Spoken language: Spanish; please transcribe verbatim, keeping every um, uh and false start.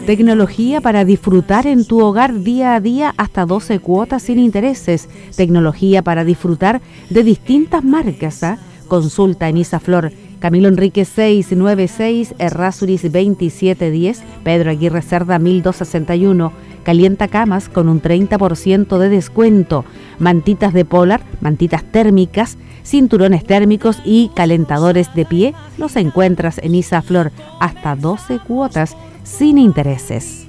Tecnología para disfrutar en tu hogar día a día hasta doce cuotas sin intereses. Tecnología para disfrutar de distintas marcas. ¿eh? Consulta en Isaflor, Camilo Enríquez seiscientos noventa y seis, Errázuriz veintisiete diez, Pedro Aguirre Cerda mil doscientos sesenta y uno. Calienta camas con un treinta por ciento de descuento. Mantitas de Polar, mantitas térmicas, cinturones térmicos y calentadores de pie los encuentras en Isaflor hasta doce cuotas sin intereses.